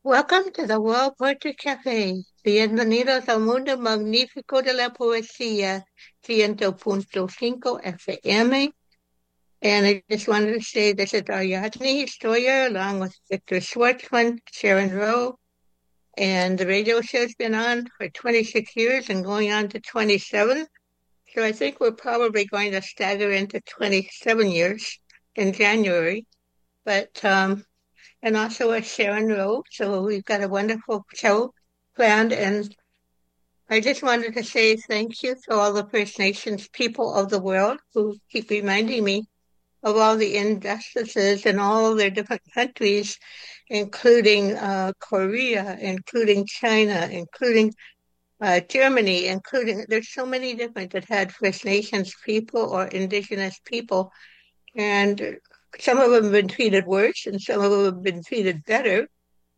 Welcome to the World Poetry Cafe. Bienvenidos al mundo magnífico de la poesía, 100.5 FM. And I just wanted to say this is Ariadne Stoyer, along with Victor Schwartzman, Sharon Rowe. And the radio show's been on for 26 years and going on to 27. So I think we're probably going to stagger into 27 years in January. But and also with Sharon Rowe. So we've got a wonderful show planned. And I just wanted to say thank you to all the First Nations people of the world who keep reminding me of all the injustices in all their different countries, including Korea, including China, including Germany, including, there's so many different that had First Nations people or Indigenous people. And some of them have been treated worse and some of them have been treated better,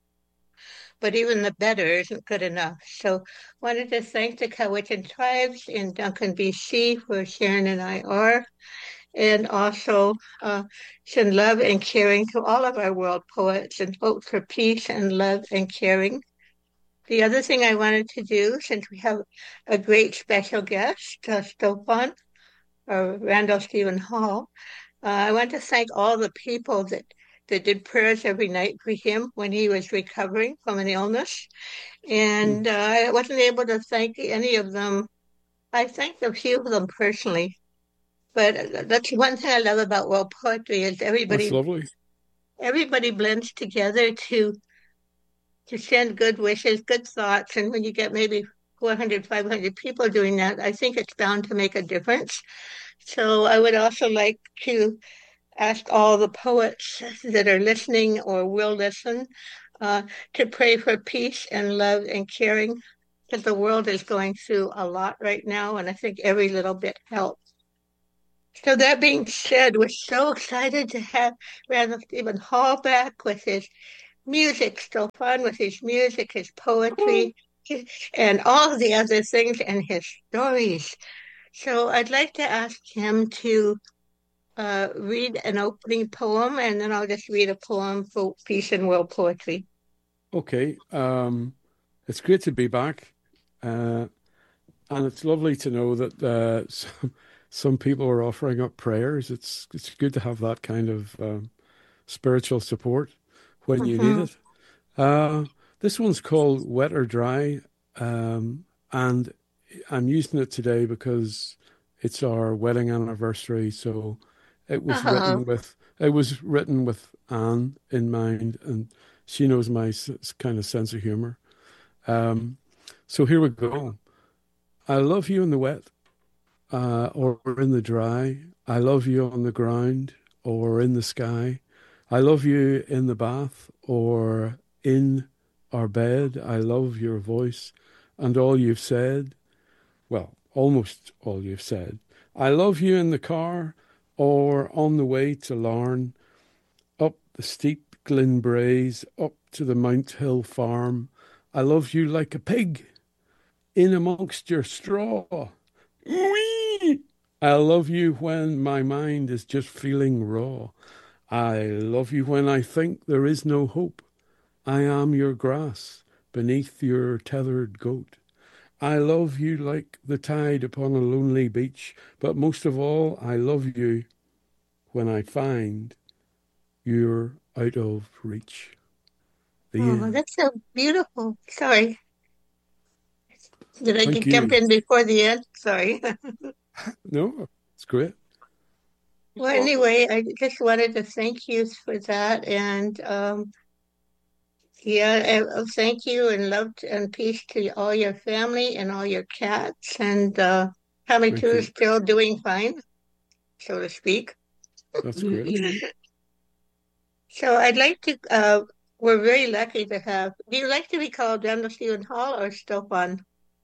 but even the better isn't good enough. So wanted to thank the Cowichan tribes in Duncan, BC, where Sharon and I are, and also send love and caring to all of our world poets and hope for peace and love and caring. The other thing I wanted to do, since we have a great special guest, Stefan, or Randall Stephen Hall, I want to thank all the people that did prayers every night for him when he was recovering from an illness. And I wasn't able to thank any of them. I thanked a few of them personally. But that's one thing I love about world poetry is That's lovely. everybody blends together to send good wishes, good thoughts. And when you get maybe 400, 500 people doing that, I think it's bound to make a difference. So I would also like to ask all the poets that are listening or will listen to pray for peace and love and caring, because the world is going through a lot right now, and I think every little bit helps. So that being said, we're so excited to have Randall Stephen Hall back with his music, still fun with his music, his poetry, and all the other things, and his stories. So I'd like to ask him to read an opening poem, and then I'll just read a poem for Peace and World Poetry. Okay. It's great to be back. Uh, and it's lovely to know that some people are offering up prayers. It's good to have that kind of spiritual support when you need Mm-hmm. it. This one's called Wet or Dry, and I'm using it today because it's our wedding anniversary. So Oh, it was written with Anne in mind, and she knows my kind of sense of humor. Um, so here we go. I love you in the wet, or in the dry. I love you on the ground or in the sky. I love you in the bath or in our bed. I love your voice and all you've said. Well, almost all you've said. I love you in the car or on the way to Larne, up the steep Glen Braes, up to the Mount Hill farm. I love you like a pig in amongst your straw. Wee! I love you when my mind is just feeling raw. I love you when I think there is no hope. I am your grass beneath your tethered goat. I love you like the tide upon a lonely beach, but most of all, I love you when I find you're out of reach. The oh, end. that's so beautiful. Sorry, did I Thank jump you. in before the end? Sorry. No, it's great. Well, anyway, I just wanted to thank you for that, and yeah, thank you and love and peace to all your family and all your cats, and Tommy Too Thank is you. still doing fine, so to speak. That's great. So I'd like to. We're very lucky to have. Do you like to be called Randall Stephen Hall or Stefan?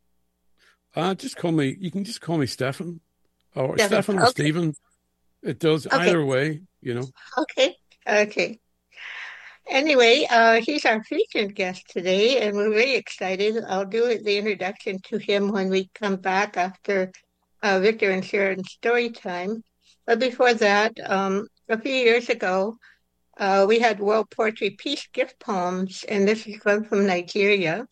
You can just call me Stefan or Stefan. Stefan or Okay. Stephen. It does Okay. either way, you know. Okay. Okay. Anyway, he's our featured guest today, and we're very excited. I'll do the introduction to him when we come back after Victor and Sharon's story time. But before that, a few years ago, We had World Poetry Peace Gift Poems, and this is one from Nigeria.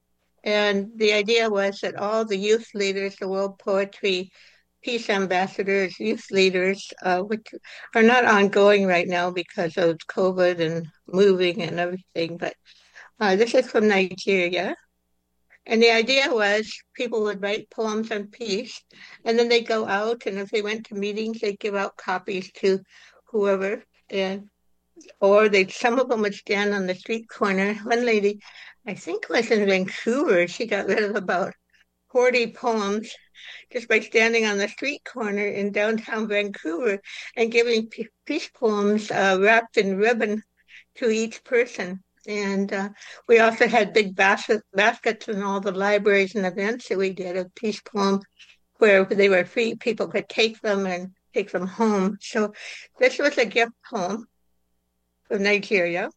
And the idea was that all the youth leaders, the World Poetry Peace Ambassadors, youth leaders, which are not ongoing right now because of COVID and moving and everything, but this is from Nigeria. And the idea was people would write poems on peace, and then they go out, and if they went to meetings, they'd give out copies to whoever, and or they some of them would stand on the street corner. One lady, I think was in Vancouver, she got rid of about 40 poems just by standing on the street corner in downtown Vancouver and giving peace poems wrapped in ribbon to each person. And we also had big baskets in all the libraries and events that we did of peace poems where they were free. People could take them and take them home. So this was a gift poem from Nigeria.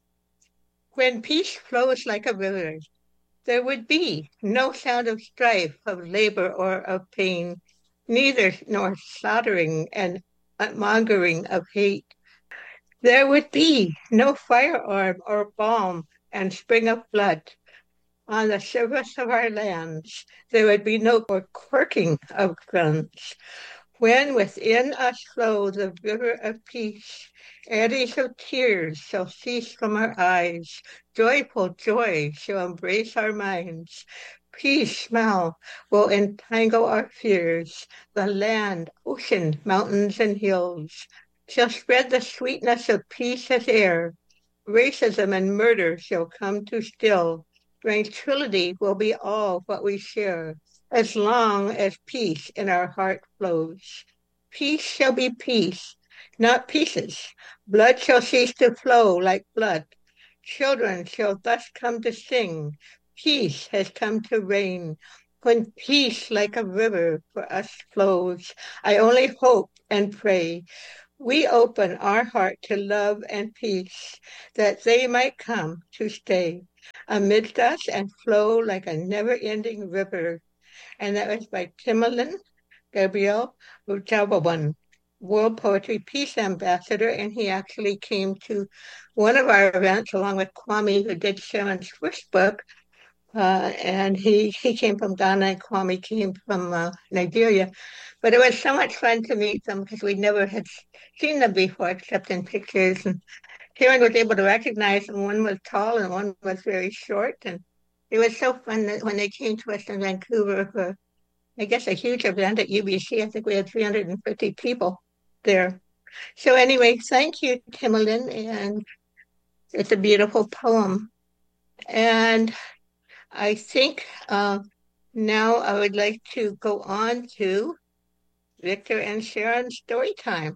When peace flows like a river, there would be no sound of strife, of labor, or of pain, neither nor slaughtering and mongering of hate. There would be no firearm or bomb and spring of blood on the surface of our lands. There would be no quirking of guns. When within us flow the river of peace, eddies of tears shall cease from our eyes. Joyful joy shall embrace our minds. Peace smile will entangle our fears. The land, ocean, mountains, and hills shall spread the sweetness of peace as air. Racism and murder shall come to still. Tranquility will be all what we share, as long as peace in our heart flows. Peace shall be peace, not pieces. Blood shall cease to flow like blood. Children shall thus come to sing. Peace has come to reign. When peace like a river for us flows, I only hope and pray we open our heart to love and peace, that they might come to stay amidst us and flow like a never-ending river. And that was by Timolin Gabriel Rujabawan, World Poetry Peace Ambassador, and he actually came to one of our events along with Kwame, who did Sharon's first book, and he came from Ghana and Kwame came from Nigeria. But it was so much fun to meet them because we never had seen them before except in pictures. And Karen was able to recognize them. One was tall and one was very short. And it was so fun that when they came to us in Vancouver for, I guess, a huge event at UBC. I think we had 350 people there. So anyway, thank you, Timolin, and it's a beautiful poem. And I think now I would like to go on to Victor and Sharon's story time.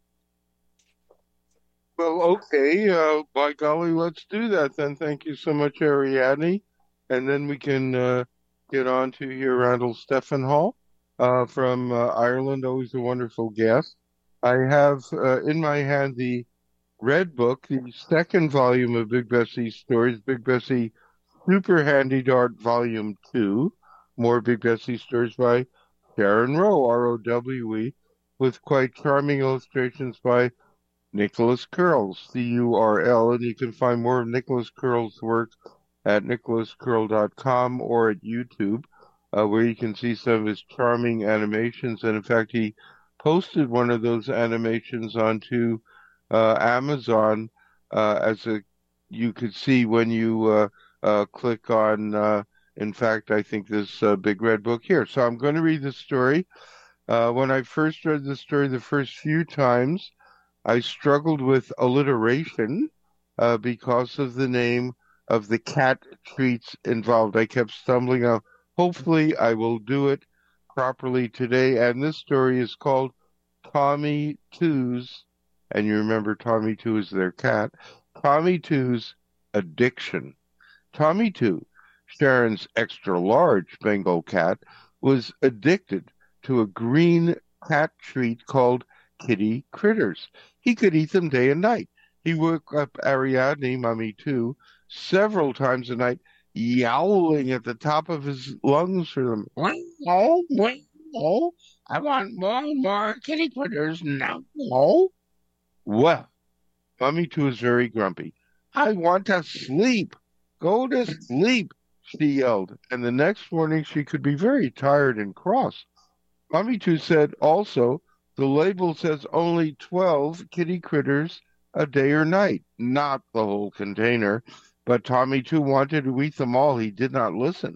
Well, okay. By golly, let's do that then. Thank you so much, Ariadne. And then we can get on to hear Randall Steffenhall from Ireland, always a wonderful guest. I have in my hand the Red Book, the second volume of Big Bessie's stories, Big Bessie Super Handy Dart Volume 2, more Big Bessie stories by Sharon Rowe, R-O-W-E, with quite charming illustrations by Nicholas Curls, C-U-R-L, and you can find more of Nicholas Curls' work at nicholascurl.com or at YouTube, where you can see some of his charming animations. And in fact, he posted one of those animations onto Amazon as you could see when you click on, in fact, I think this Big Red Book here. So I'm going to read the story. When I first read the story the first few times, I struggled with alliteration because of the name of the cat treats involved. I kept stumbling out. Hopefully, I will do it properly today. And this story is called Tommy Two's, and you remember Tommy Two is their cat, Tommy Two's Addiction. Tommy Two, Sharon's extra-large Bengal cat, was addicted to a green cat treat called Kitty Critters. He could eat them day and night. He woke up Ariadne, Mummy Two, several times a night, yowling at the top of his lungs for them. Oh, I want more Kitty Critters now. Well, Mummy Two is very grumpy. I want to sleep. Go to sleep, she yelled. And the next morning she could be very tired and cross. Mummy Two said also, the label says only 12 kitty critters a day or night, not the whole container. But Tommy Two wanted to eat them all. He did not listen.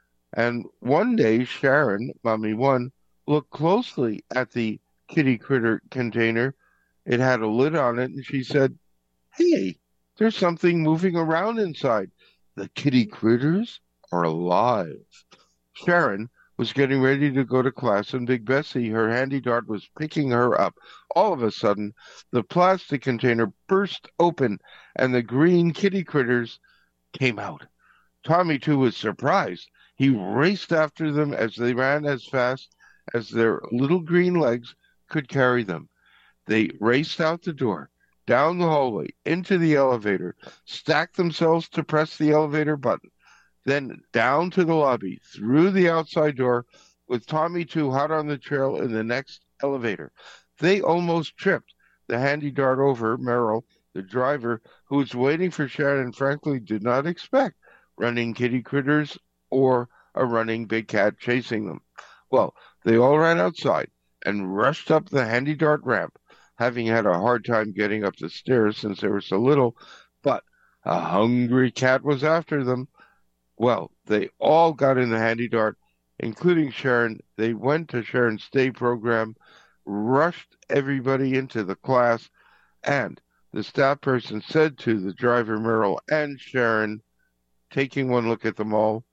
And one day, Sharon, Mummy One, looked closely at the kitty critter container. It had a lid on it, and she said, Hey, there's something moving around inside. The kitty critters are alive. Sharon was getting ready to go to class, and Big Bessie, her handy dart, was picking her up. All of a sudden, the plastic container burst open, and the green kitty critters came out. Tommy, too, was surprised. He raced after them as they ran as fast as their little green legs could carry them. They raced out the door, down the hallway, into the elevator, stacked themselves to press the elevator button, then down to the lobby, through the outside door, with Tommy Two hot on the trail in the next elevator. They almost tripped the handy dart over Merrill, the driver, who was waiting for Sharon and frankly did not expect running kitty critters or a running big cat chasing them. Well, they all ran outside and rushed up the handy dart ramp, having had a hard time getting up the stairs since they were so little, but a hungry cat was after them. Well, they all got in the handy dart, including Sharon. They went to Sharon's day program, rushed everybody into the class, and the staff person said to the driver, Merrill, and Sharon, taking one look at them all,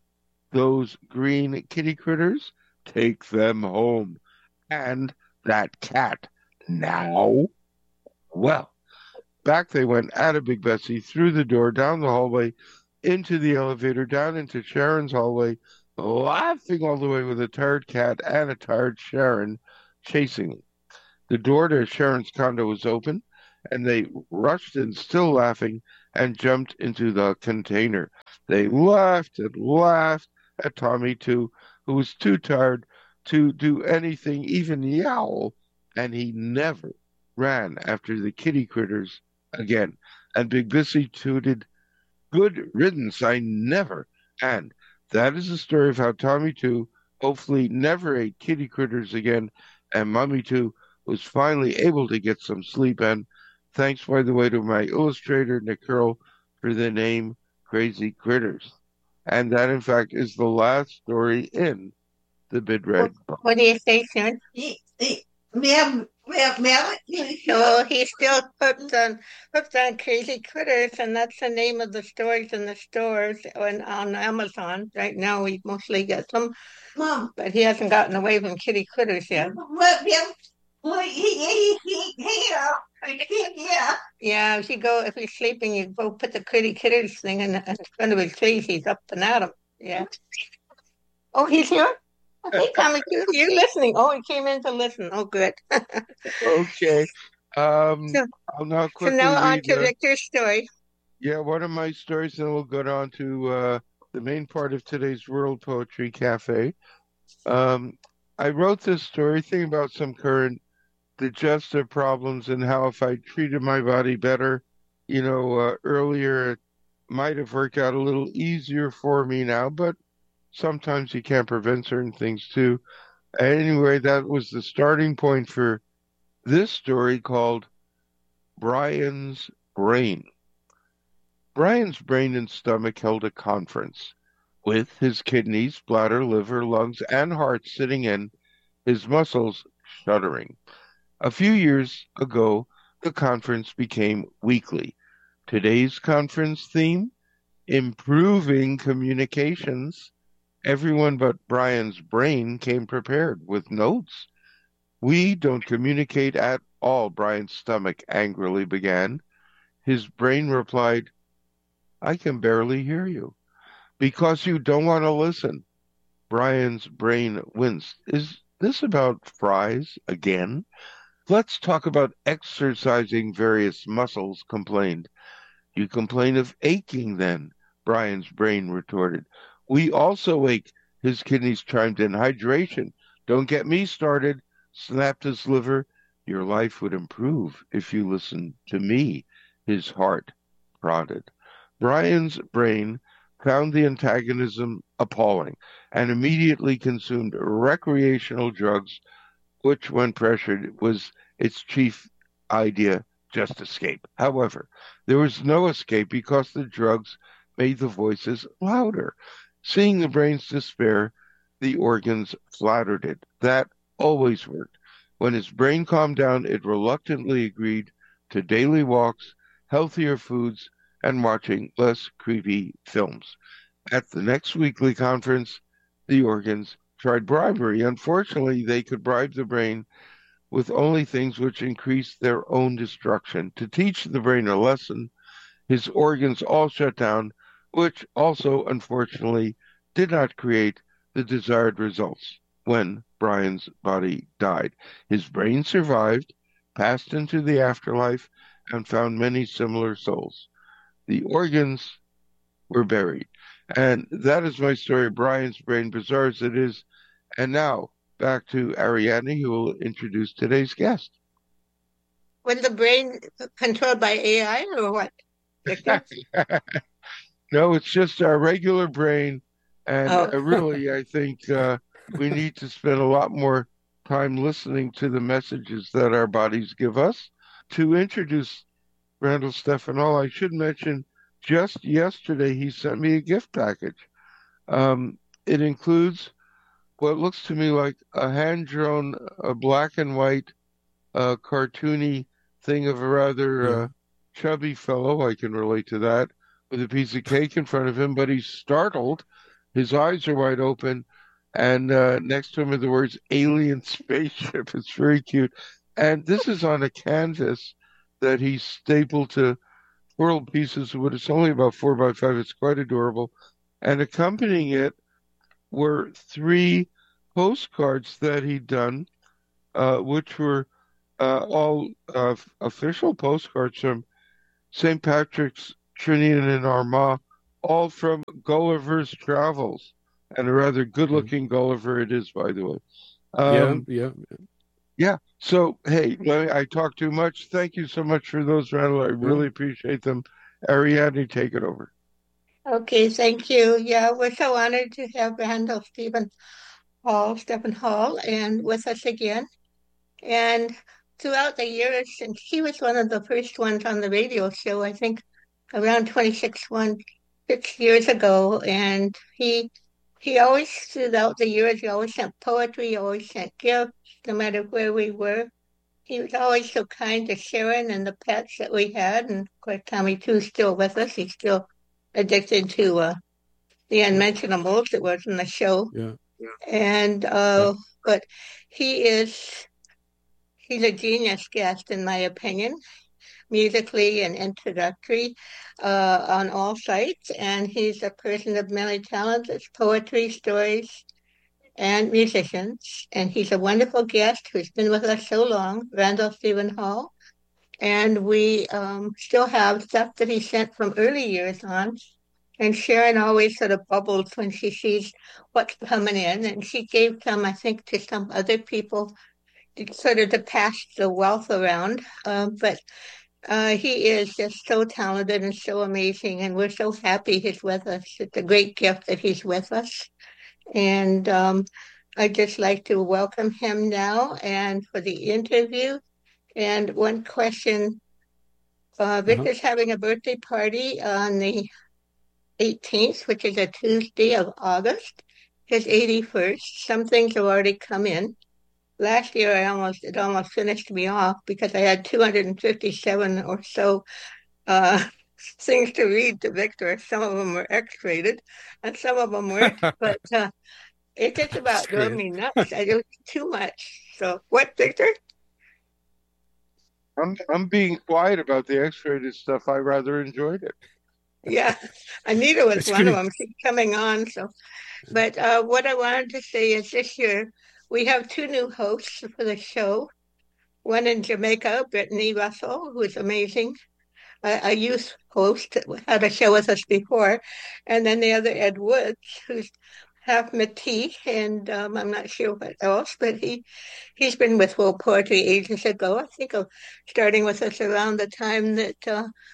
those green kitty critters, take them home. And that cat now. Well, back they went out of Big Bessie, through the door, down the hallway, into the elevator, down into Sharon's hallway, laughing all the way with a tired cat and a tired Sharon chasing them. The door to Sharon's condo was open, and they rushed in, still laughing, and jumped into the container. They laughed and laughed at Tommy Two, who was too tired to do anything, even yowl, and he never ran after the kitty critters again. And Big Bessie tooted, Good riddance, I never. And that is the story of how Tommy Two hopefully never ate kitty critters again, and Mummy Two was finally able to get some sleep. And thanks, by the way, to my illustrator, Nick Curl, for the name Crazy Critters. And that, in fact, is the last story in the Big Red Book. What do you say, son? So he's still hooked on Crazy Critters, and that's the name of the stories in the stores and on Amazon. Right now, we mostly get them, Mom, but he hasn't gotten away from Kitty Critters yet. Yeah, if he's sleeping, you go put the Kitty Critters thing in front of his face. He's up and at him. Yeah. Oh, he's here? Hey, Tommy, you're listening. Oh, he came in to listen. Oh, good. Okay. I'll now So quickly now on read. to Victor's story. Yeah, one of my stories, and we'll go on to the main part of today's World Poetry Cafe. I wrote this story thinking about some current digestive problems and how if I treated my body better, earlier, it might have worked out a little easier for me now, but sometimes you can't prevent certain things too. Anyway, that was the starting point for this story called Brian's Brain. Brian's brain and stomach held a conference, with his kidneys, bladder, liver, lungs, and heart sitting in, his muscles shuddering. A few years ago, the conference became weekly. Today's conference theme, improving communications. Everyone but Brian's brain came prepared with notes. We don't communicate at all, Brian's stomach angrily began. His brain replied, I can barely hear you. Because you don't want to listen. Brian's brain winced. Is this about fries again? Let's talk about exercising various muscles, complained. You complain of aching then, Brian's brain retorted. We also ache, his kidneys chimed in. Hydration. Don't get me started, snapped his liver. Your life would improve if you listened to me, his heart prodded. Brian's brain found the antagonism appalling and immediately consumed recreational drugs, which, when pressured, was its chief idea: just escape. However, there was no escape because the drugs made the voices louder. Seeing the brain's despair, the organs flattered it. That always worked. When his brain calmed down, it reluctantly agreed to daily walks, healthier foods, and watching less creepy films. At the next weekly conference, the organs tried bribery. Unfortunately, they could bribe the brain with only things which increased their own destruction. To teach the brain a lesson, his organs all shut down, which also, unfortunately, did not create the desired results when Brian's body died. His brain survived, passed into the afterlife, and found many similar souls. The organs were buried. And that is my story, Brian's Brain, bizarre as it is. And now, back to Ariadne, who will introduce today's guest. Was the brain controlled by AI or what, Victor? No, it's just our regular brain. And Oh. really, I think we need to spend a lot more time listening to the messages that our bodies give us. To introduce Randall Stephan Hall, I should mention just yesterday he sent me a gift package. It includes what looks to me like a hand-drawn, black and white, cartoony thing of a rather chubby fellow. I can relate to that, with a piece of cake in front of him, but he's startled. His eyes are wide open, and next to him are the words "alien spaceship." It's very cute. And this is on a canvas that he stapled to 4 little pieces of wood. It's only about 4 by 5. It's quite adorable. And accompanying it were 3 postcards that he'd done, which were all official postcards from St. Patrick's, Trinidad and Armagh, all from Gulliver's Travels. And a rather good-looking Gulliver it is, by the way. Yeah. So, hey, I talk too much. Thank you so much for those, Randall. I really appreciate them. Ariadne, take it over. Okay, thank you. Yeah, we're so honored to have Randall Stephan Hall, and with us again. And throughout the years, since he was one of the first ones on the radio show, I think around 6 years ago, and he always, throughout the years, he always sent poetry, he always sent gifts, no matter where we were. He was always so kind to Sharon and the pets that we had. And of course, Tommy too's still with us. He's still addicted to the Unmentionables that was in the show. And but he's a genius guest, in my opinion, musically and introductory on all sides. And he's a person of many talents. It's poetry, stories, and musicians. And he's a wonderful guest who's been with us so long, Randall Stephan Hall. And we still have stuff that he sent from early years on. And Sharon always sort of bubbles when she sees what's coming in. And she gave some, I think, to some other people, sort of to pass the wealth around. But he is just so talented and so amazing. And we're so happy he's with us. It's a great gift that he's with us. And I'd just like to welcome him now and for the interview. And one question, Victor's having a birthday party on the 18th, which is a Tuesday of August, his 81st. Some things have already come in. Last year, it almost finished me off because I had 257 or so things to read to Victor. Some of them were X-rated and some of them weren't, but it just about drove me nuts. I do too much. So what, Victor? I'm being quiet about the X-rated stuff. I rather enjoyed it. Yeah, Anita was one of them. She's coming on. So, but what I wanted to say is this year we have 2 new hosts for the show. One in Jamaica, Brittany Russell, who is amazing, a youth host that had a show with us before, and then the other, Ed Woods, who's half Métis, and I'm not sure what else, but he's been with World Poetry ages ago. I think starting with us around the time that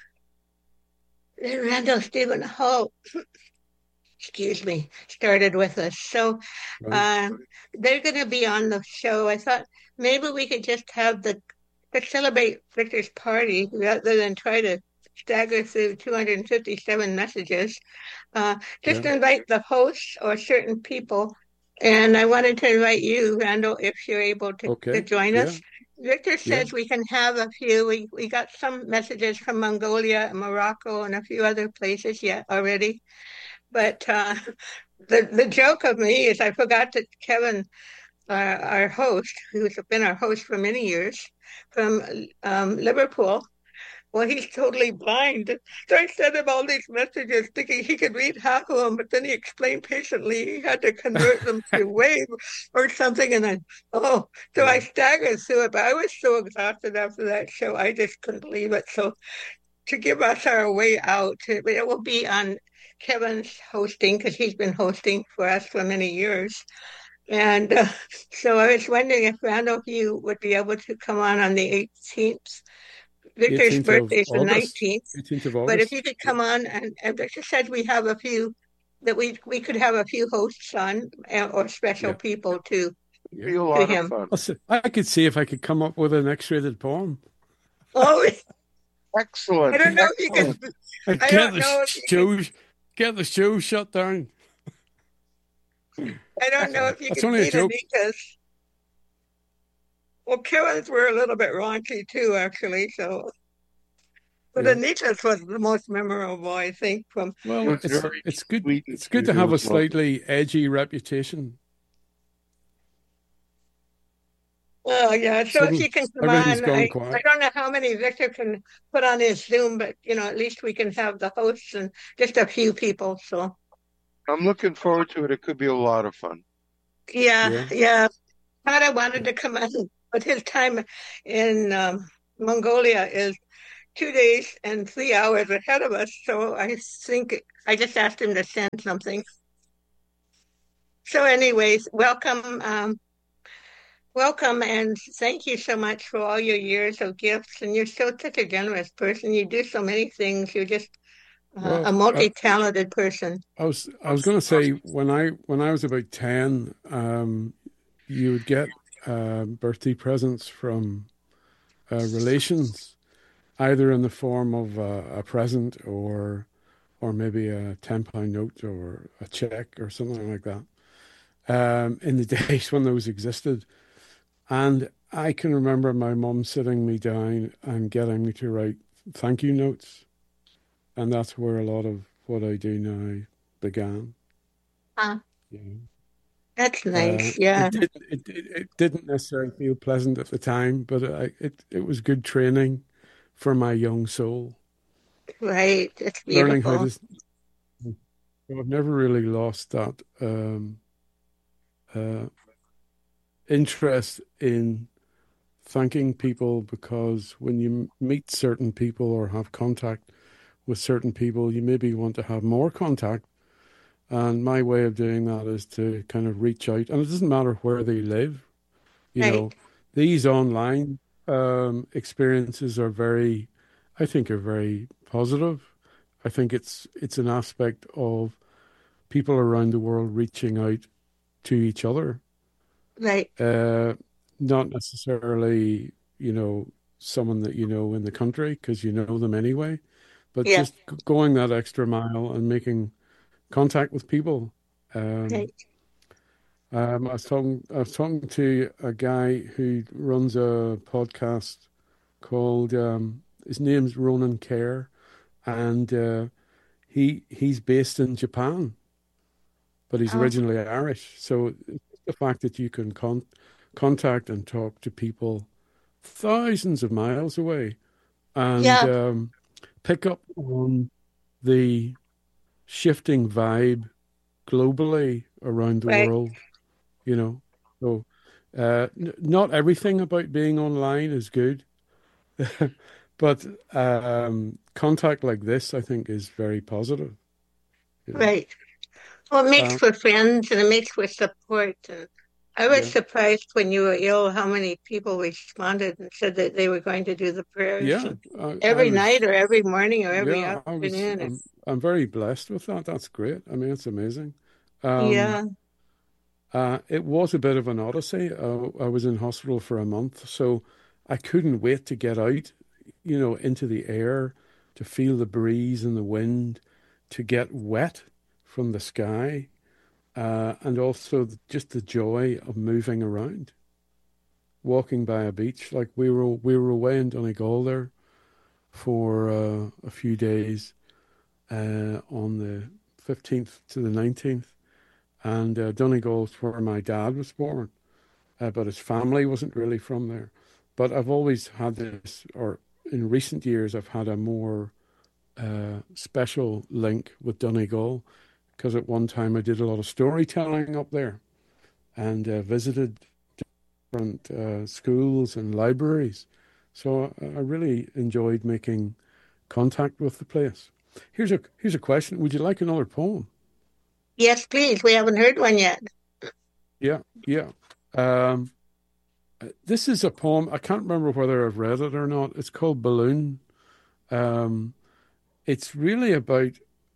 Randall Stephen Hall, excuse me, started with us. So Right. uh, they're going to be on the show. I thought maybe we could just have to celebrate Victor's party rather than try to stagger through 257 messages. Just Yeah. invite the hosts or certain people. And I wanted to invite you, Randall, if you're able to Okay. join Yeah. us. Victor Yeah. says we can have a few. We got some messages from Mongolia and Morocco and a few other places yet already. But the joke of me is I forgot that Kevin, our host, who's been our host for many years from Liverpool, well, he's totally blind. So I sent him all these messages thinking he could read half of them, but then he explained patiently he had to convert them to wave or something. And then, so I Yeah. staggered through it, but I was so exhausted after that show, I just couldn't believe it. So to give us our way out, it will be on Kevin's hosting because he's been hosting for us for many years. And so I was wondering if Randall, you would be able to come on the 18th. Victor's 18th of birthday is the August. 19th, 18th of but if August. you could Yeah. come on, and Victor said we have a few, that we could have a few hosts on or special Yeah. people to It'd be a to lot of him. fun. I could see if I could come up with an X-rated poem. Oh, Excellent. I don't know if you can. Excellent. And I don't know if you can. get the show shut down. I don't know if you That's can only a beat joke. Anita's. Well, Kevin's were a little bit raunchy too, actually. So, but Yeah. Anita's was the most memorable, I think. From It Well, was very it's good. sweet It's of good you. to It have a was lovely. slightly edgy reputation. oh yeah, so if Suddenly, you can come everything's on, gone I quiet. don't know how many Victor can put on his Zoom, but at least we can have the hosts and just a few people. So I'm looking forward to it. It could be a lot of fun. yeah, Yeah. yeah. Thought I wanted Yeah. to come on, but his time in Mongolia is 2 days and 3 hours ahead of us. So I think I just asked him to send something. So, anyways, welcome, and thank you so much for all your years of gifts. And you're so such a generous person. You do so many things. You're just a Well, multi-talented person. I was going to say when I was about 10, you would get birthday presents from relations, either in the form of a present or maybe a £10 note or a check or something like that. In the days when those existed, and I can remember my mum sitting me down and getting me to write thank you notes, and that's where a lot of what I do now began. Ah, You that's know, nice. Yeah, it didn't necessarily feel pleasant at the time, but it was good training for my young soul, right. It's learning how beautiful. to. I've never really lost that uh, interest in thanking people, because when you meet certain people or have contact with certain people, you maybe want to have more contact. And my way of doing that is to kind of reach out, and it doesn't matter where they live. You Right, know, these online experiences are I think, are very positive. I think it's an aspect of people around the world reaching out to each other, right. uh, not necessarily, someone that you know in the country because you know them anyway, but Yeah, just going that extra mile and making contact with people. Um, right. I was talking to a guy who runs a podcast called his name's Ronan Kerr, and he's based in Japan, but he's Oh, originally Irish. So the fact that you can contact and talk to people thousands of miles away and yeah, pick up on the shifting vibe globally around the right, world, you know. So not everything about being online is good, but contact like this, I think, is very positive, you know. right. Well, it makes Um, for friends and it makes for support. And I was yeah, surprised when you were ill how many people responded and said that they were going to do the prayers yeah. and I every night was, or every morning or every yeah, afternoon. I'm very blessed with that. That's great. I mean, it's amazing. Um, Yeah. it was a bit of an odyssey. I was in hospital for a month, so I couldn't wait to get out, into the air, to feel the breeze and the wind, to get wet from the sky, and also just the joy of moving around, walking by a beach. Like we were away in Donegal there for a few days on the 15th to the 19th, and Donegal's where my dad was born. But his family wasn't really from there. But I've always had this, or in recent years, I've had a more special link with Donegal because at one time I did a lot of storytelling up there and visited different schools and libraries. So I really enjoyed making contact with the place. Here's a question. Would you like another poem? Yes, please. We haven't heard one yet. Yeah, yeah. Um, this is a poem. I can't remember whether I've read it or not. It's called Balloon. Um, it's really about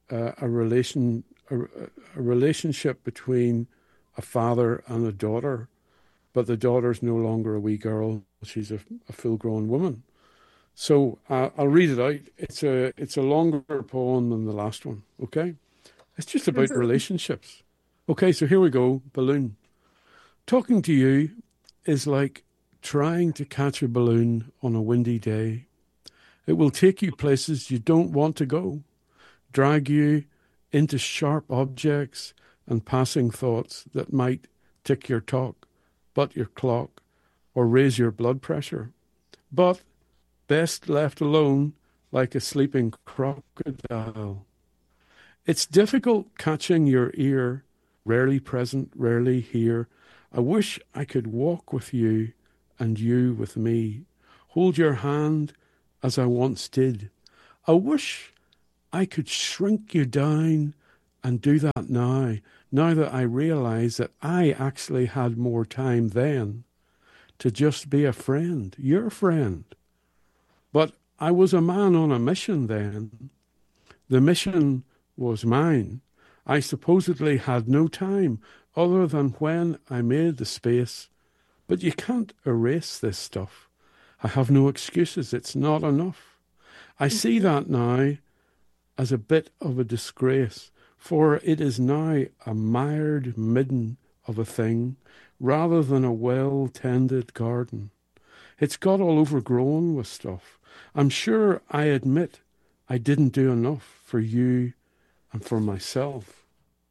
a relationship between a father and a daughter, but the daughter's no longer a wee girl. She's a full-grown woman. So I'll read it out. It's a longer poem than the last one. Okay, it's just about Mhm. relationships. Okay, so here we go. Balloon. Talking to you is like trying to catch a balloon on a windy day. It will take you places you don't want to go, drag you into sharp objects and passing thoughts that might tick your talk, butt your clock, or raise your blood pressure. But best left alone like a sleeping crocodile. It's difficult catching your ear, rarely present, rarely here. I wish I could walk with you and you with me, hold your hand as I once did. I wish I could shrink you down and do that now that I realize that I actually had more time then to just be a friend, your friend. But I was a man on a mission then. The mission was mine. I supposedly had no time other than when I made the space. But you can't erase this stuff. I have no excuses. It's not enough. I see Mhm. that now as a bit of a disgrace, for it is now a mired midden of a thing rather than a well tended garden. It's got all overgrown with stuff. I'm sure I admit I didn't do enough for you and for myself.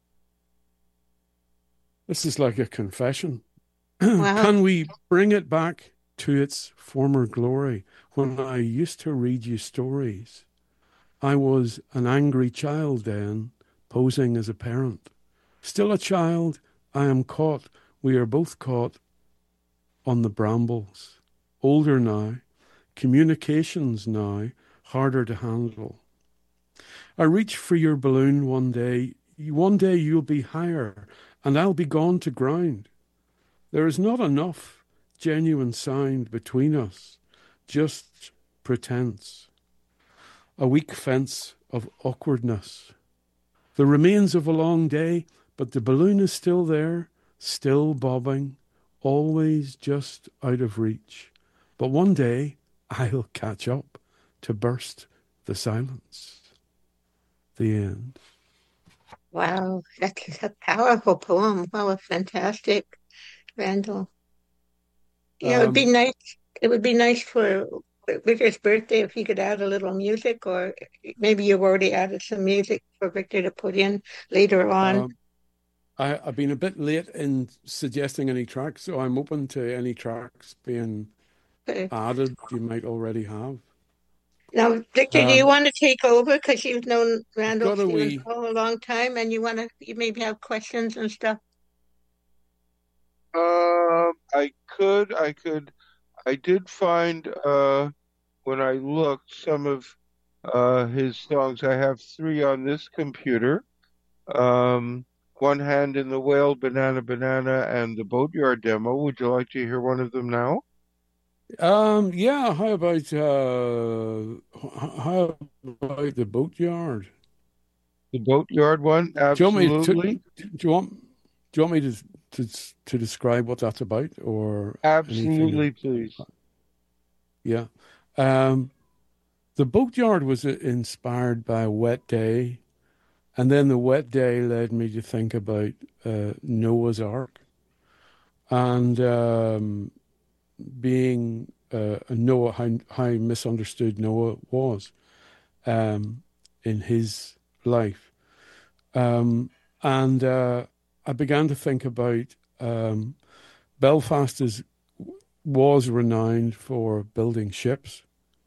This is like a confession. Wow. Can we bring it back to its former glory when I used to read you stories? I was an angry child then, posing as a parent. Still a child, I am caught. We are both caught on the brambles. Older now, communications now, harder to handle. I reach for your balloon one day. One day you'll be higher, and I'll be gone to ground. There is not enough genuine sound between us, just pretense, a weak fence of awkwardness. The remains of a long day, but the balloon is still there, still bobbing, always just out of reach. But one day I'll catch up to burst the silence. The end. Wow. That's a powerful poem. Wow, fantastic, Randall. Yeah, it would be Um, nice. It would be nice for Victor's birthday if he could add a little music, or maybe you've already added some music for Victor to put in later on. um, I've been a bit late in suggesting any tracks, so I'm open to any tracks being Uh, added you might already have. Now, Victor, do you Um, want to take over because you've known I've Randall got a Stevens wee. for a long time, and you maybe have questions and stuff? I did find when I looked some of his songs. I have three on this computer, One Hand in the Whale, Banana Banana, and the Boatyard demo. Would you like to hear one of them now? Yeah, how about the Boatyard? The Boatyard one, Do you want me to absolutely. do you want me to describe what that's about or anything? Absolutely, please. Yeah. The Boatyard was inspired by a wet day, and then the wet day led me to think about Noah's Ark and being Noah, how misunderstood Noah was in his life. And I began to think about Belfast was renowned for building ships,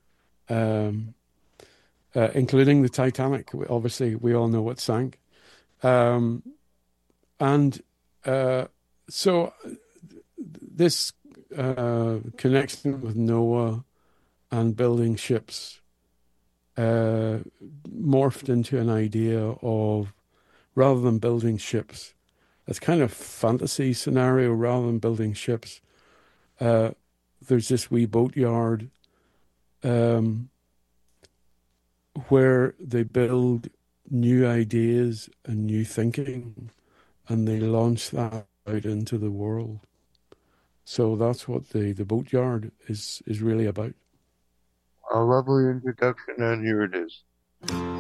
including the Titanic. Obviously, we all know it sank. And so this connection with Noah and building ships morphed into an idea of, rather than building ships, it's kind of fantasy scenario, rather than building ships, there's this wee boatyard where they build new ideas and new thinking, and they launch that out into the world. So that's what the Boatyard is really about. A lovely introduction, and here it is.